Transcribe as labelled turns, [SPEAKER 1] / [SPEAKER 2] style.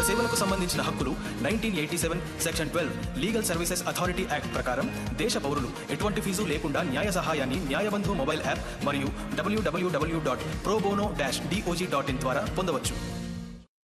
[SPEAKER 1] సేవలకు సంబంధించిన హక్కులు 1987 section 12 legal services authority act ప్రకారం దేశ పౌరులు ఎటువంటి ఫీజు లేకుండా న్యాయ సహాయాన్ని న్యాయబంధు మొబైల్ యాప్ మరియు www.probono-doj.in ద్వారా పొందవచ్చు.